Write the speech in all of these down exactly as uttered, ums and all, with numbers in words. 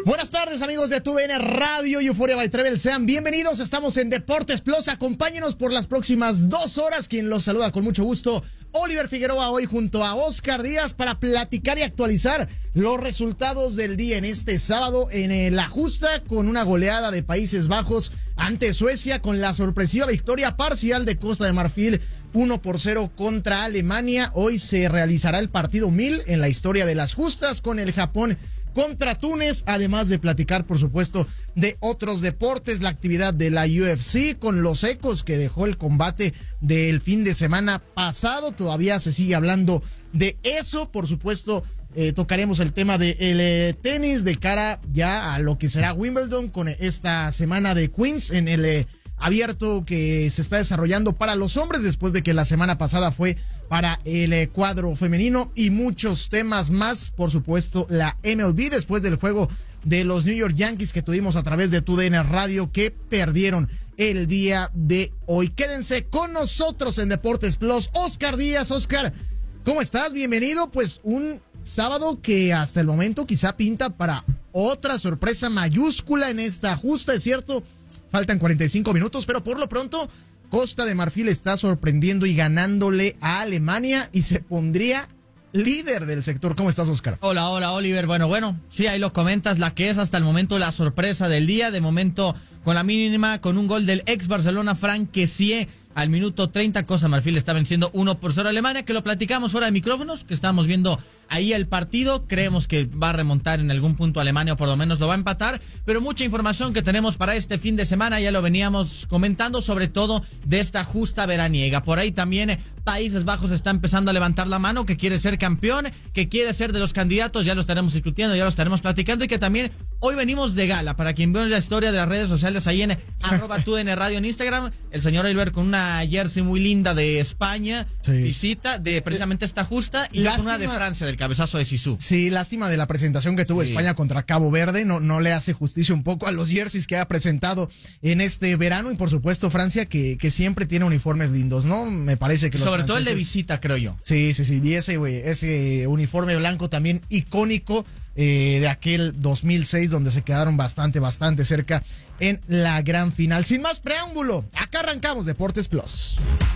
Buenas tardes, amigos de TUDN Radio y Euphoria by Trevel. Sean bienvenidos. Estamos en Deportes Plus. Acompáñenos por las próximas dos horas. Quien los saluda con mucho gusto, Oliver Figueroa, hoy junto a Oscar Díaz para platicar y actualizar los resultados del día en este sábado en la justa, con una goleada de Países Bajos ante Suecia, con la sorpresiva victoria parcial de Costa de Marfil uno por cero contra Alemania. Hoy se realizará el partido mil en la historia de las justas, con el Japón contra Túnez, además de platicar, por supuesto, de otros deportes, la actividad de la U F C, con los ecos que dejó el combate del fin de semana pasado. Todavía se sigue hablando de eso. Por supuesto, eh, tocaremos el tema del de tenis de cara ya a lo que será Wimbledon, con esta semana de Queens en el eh, abierto que se está desarrollando para los hombres, después de que la semana pasada fue para el eh, cuadro femenino, y muchos temas más. Por supuesto, la M L B, después del juego de los New York Yankees que tuvimos a través de TUDN Radio, que perdieron el día de hoy. Quédense con nosotros en Deportes Plus. Oscar Díaz. Oscar, ¿cómo estás? Bienvenido. Pues un sábado que hasta el momento quizá pinta para otra sorpresa mayúscula en esta justa, es cierto. Faltan cuarenta y cinco minutos, pero por lo pronto Costa de Marfil está sorprendiendo y ganándole a Alemania y se pondría líder del sector. ¿Cómo estás, Oscar? Hola, hola, Oliver. Bueno, bueno, sí, ahí lo comentas, la que es hasta el momento la sorpresa del día. De momento, con la mínima, con un gol del ex Barcelona, Franck Kessié, al minuto treinta, Costa de Marfil está venciendo uno por cero a Alemania, que lo platicamos fuera de micrófonos, que estamos viendo ahí el partido. Creemos que va a remontar en algún punto a Alemania, o por lo menos lo va a empatar, pero mucha información que tenemos para este fin de semana, ya lo veníamos comentando, sobre todo de esta justa veraniega. Por ahí también Países Bajos está empezando a levantar la mano, que quiere ser campeón, que quiere ser de los candidatos, ya lo estaremos discutiendo, ya lo estaremos platicando, y que también hoy venimos de gala. Para quien vea la historia de las redes sociales, ahí en arroba TUDN Radio en Instagram, el señor Oliver con una jersey muy linda de España, sí, visita de precisamente esta justa, y con una de Francia, del cabezazo de Zizou. Sí, lástima de la presentación que tuvo sí. España contra Cabo Verde, no, no le hace justicia un poco a los jerseys que ha presentado en este verano, y por supuesto Francia, que, que siempre tiene uniformes lindos, ¿no? Me parece que los sobre franceses... todo el de visita, creo yo. Sí, sí, sí, y ese, güey, ese uniforme blanco también icónico eh, de aquel dos mil seis, donde se quedaron bastante, bastante cerca en la gran final. Sin más preámbulo, acá arrancamos Deportes Plus.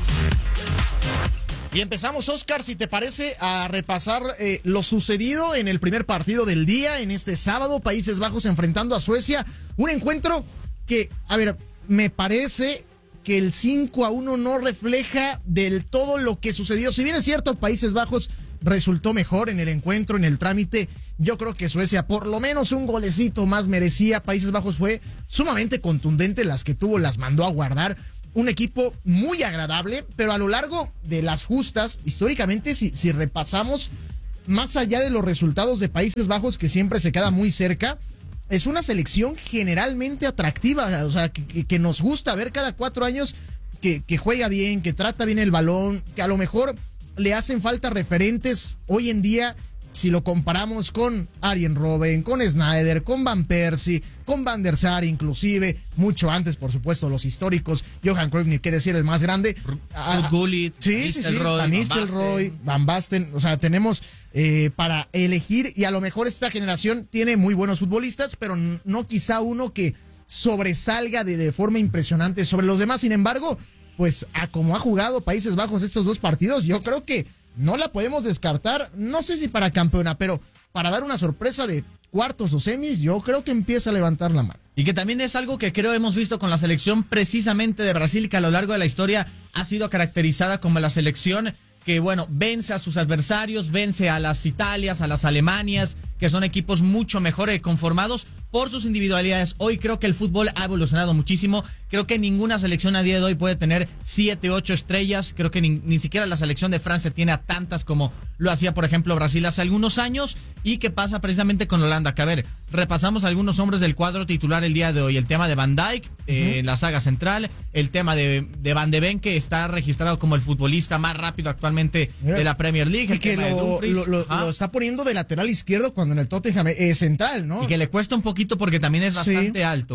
Y empezamos, Oscar, si te parece, a repasar eh, lo sucedido en el primer partido del día, en este sábado, Países Bajos enfrentando a Suecia. Un encuentro que, a ver, me parece que el cinco a uno no refleja del todo lo que sucedió. Si bien es cierto, Países Bajos resultó mejor en el encuentro, en el trámite, yo creo que Suecia por lo menos un golecito más merecía. Países Bajos fue sumamente contundente, las que tuvo las mandó a guardar. Un equipo muy agradable, pero a lo largo de las justas, históricamente, si, si repasamos, más allá de los resultados de Países Bajos, que siempre se queda muy cerca, es una selección generalmente atractiva, o sea, que, que nos gusta ver cada cuatro años, que, que juega bien, que trata bien el balón, que a lo mejor le hacen falta referentes hoy en día. Si lo comparamos con Arjen Robben, con Sneijder, con Van Persie, con Van der Sar, inclusive, mucho antes, por supuesto, los históricos, Johan Cruyff, ni qué decir, el más grande. Ruud Gullit, sí, sí, sí, Van Nistelrooy, Van Basten, o sea, tenemos eh, para elegir, y a lo mejor esta generación tiene muy buenos futbolistas, pero no quizá uno que sobresalga de, de forma impresionante sobre los demás. Sin embargo, pues a como ha jugado Países Bajos estos dos partidos, yo creo que no la podemos descartar, no sé si para campeona, pero para dar una sorpresa de cuartos o semis, yo creo que empieza a levantar la mano. Y que también es algo que creo hemos visto con la selección precisamente de Brasil, que a lo largo de la historia ha sido caracterizada como la selección que, bueno, vence a sus adversarios, vence a las Italias, a las Alemanias, que son equipos mucho mejor conformados por sus individualidades. Hoy creo que el fútbol ha evolucionado muchísimo. Creo que ninguna selección a día de hoy puede tener siete, ocho estrellas. Creo que ni, ni siquiera la selección de Francia tiene a tantas como lo hacía, por ejemplo, Brasil hace algunos años. ¿Y qué pasa precisamente con Holanda? Que, a ver, repasamos algunos hombres del cuadro titular el día de hoy. El tema de Van Dijk, uh-huh. eh, en la saga central. El tema de, de Van de Ven, que está registrado como el futbolista más rápido actualmente Mira. de la Premier League. El y que lo, lo, lo, ¿ah? lo está poniendo de lateral izquierdo cuando en el Tottenham es central, ¿no? Y que le cuesta un poquito porque también es bastante sí. alto.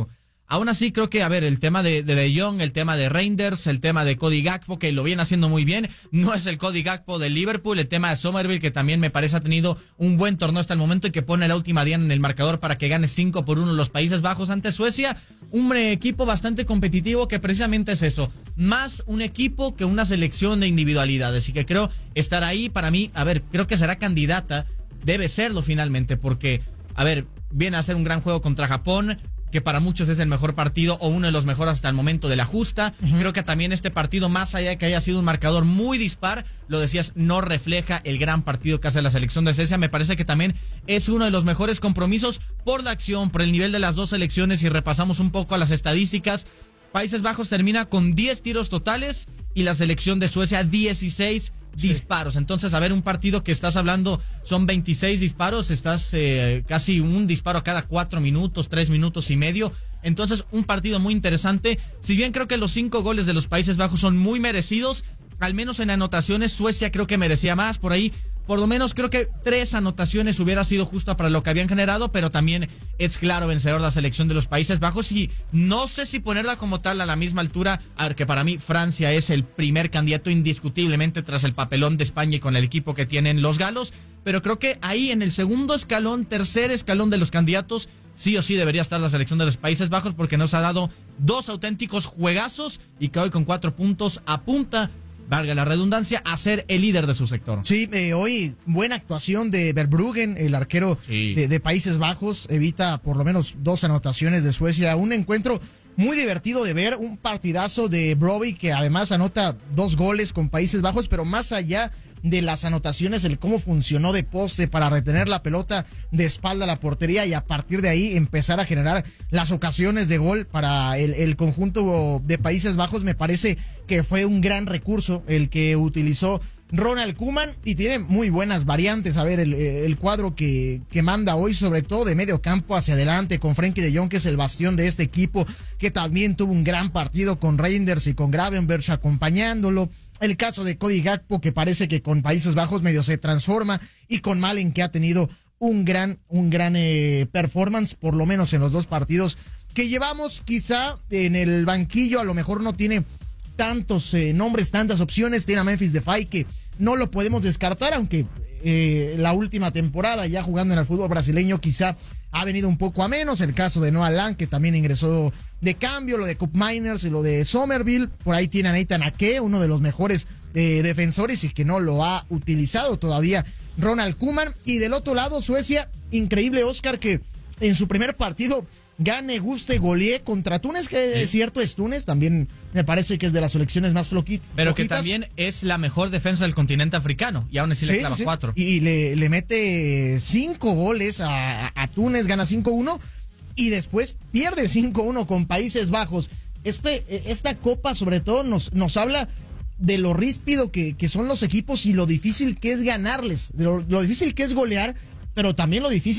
Aún así, creo que, a ver, el tema de De, de Jong, el tema de Reinders, el tema de Cody Gakpo, que lo viene haciendo muy bien, no es el Cody Gakpo de Liverpool, el tema de Somerville, que también me parece ha tenido un buen torneo hasta el momento y que pone la última diana en el marcador para que gane cinco por uno los Países Bajos ante Suecia. Un equipo bastante competitivo que precisamente es eso, más un equipo que una selección de individualidades, y que creo estar ahí, para mí, a ver, creo que será candidata, debe serlo finalmente, porque, a ver, viene a ser un gran juego contra Japón, que para muchos es el mejor partido o uno de los mejores hasta el momento de la justa. Uh-huh. Creo que también este partido, más allá de que haya sido un marcador muy dispar, lo decías, no refleja el gran partido que hace la selección de Suecia. Me parece que también es uno de los mejores compromisos por la acción, por el nivel de las dos selecciones. Y repasamos un poco a las estadísticas, Países Bajos termina con diez tiros totales y la selección de Suecia dieciséis sí. disparos. Entonces, a ver, un partido que estás hablando son veintiséis disparos, estás eh, casi un disparo cada cuatro minutos, tres minutos y medio. Entonces, un partido muy interesante. Si bien creo que los cinco goles de los Países Bajos son muy merecidos, al menos en anotaciones, Suecia creo que merecía más. Por ahí, por lo menos creo que tres anotaciones hubiera sido justo para lo que habían generado, pero también es claro vencedor la selección de los Países Bajos, y no sé si ponerla como tal a la misma altura, a ver, que para mí Francia es el primer candidato indiscutiblemente tras el papelón de España y con el equipo que tienen los galos, pero creo que ahí en el segundo escalón, tercer escalón de los candidatos, sí o sí debería estar la selección de los Países Bajos, porque nos ha dado dos auténticos juegazos y que hoy con cuatro puntos apunta, valga la redundancia, a ser el líder de su sector. Sí, eh, hoy buena actuación de Verbruggen, el arquero sí. de, de Países Bajos, evita por lo menos dos anotaciones de Suecia, un encuentro muy divertido de ver, un partidazo de Brobbey que además anota dos goles con Países Bajos, pero más allá de las anotaciones, el cómo funcionó de poste para retener la pelota de espalda a la portería y a partir de ahí empezar a generar las ocasiones de gol para el, el conjunto de Países Bajos, me parece que fue un gran recurso el que utilizó Ronald Koeman, y tiene muy buenas variantes. A ver, el, el cuadro que, que manda hoy, sobre todo de medio campo hacia adelante, con Frenkie de Jong, que es el bastión de este equipo, que también tuvo un gran partido con Reinders y con Gravenberch acompañándolo. El caso de Cody Gakpo, que parece que con Países Bajos medio se transforma, y con Malen, que ha tenido un gran, un gran eh, performance, por lo menos en los dos partidos que llevamos. Quizá en el banquillo a lo mejor no tiene tantos eh, nombres, tantas opciones. Tiene a Memphis Depay, que no lo podemos descartar, aunque eh, la última temporada ya jugando en el fútbol brasileño quizá ha venido un poco a menos. El caso de Noah Lang, que también ingresó de cambio, lo de Cup Miners y lo de Somerville. Por ahí tiene a Nathan Ake, uno de los mejores eh, defensores, y que no lo ha utilizado todavía Ronald Koeman. Y del otro lado, Suecia, increíble, Oscar, que en su primer partido gane, guste, golee contra Túnez, que sí. es cierto, es Túnez, también me parece que es de las selecciones más floquitas. Pero que también es la mejor defensa del continente africano, y aún así sí, le clava sí, cuatro. Y le, le mete cinco goles a, a Túnez, gana cinco uno, y después pierde cinco uno con Países Bajos. Este, esta copa sobre todo nos, nos habla de lo ríspido que, que son los equipos y lo difícil que es ganarles, de lo, lo difícil que es golear, pero también lo difícil